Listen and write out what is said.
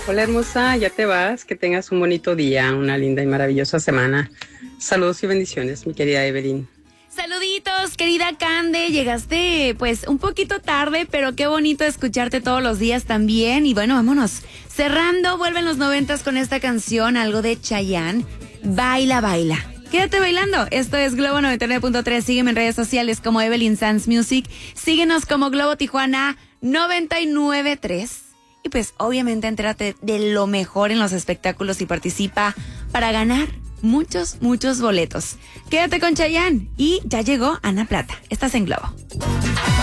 Hola hermosa, ya te vas, que tengas un bonito día, una linda y maravillosa semana. Saludos y bendiciones, mi querida Evelyn. Saluditos, querida Cande, llegaste pues un poquito tarde, pero qué bonito escucharte todos los días también. Y bueno, vámonos. Cerrando, vuelven los 90s con esta canción, algo de Chayanne, Baila, Baila. Quédate bailando, esto es Globo 99.3, sígueme en redes sociales como Evelyn Sanz Music, síguenos como Globo Tijuana 99.3. Y pues obviamente entérate de lo mejor en los espectáculos y participa para ganar muchos boletos. Quédate con Chayanne y ya llegó Ana Plata. Estás en Globo.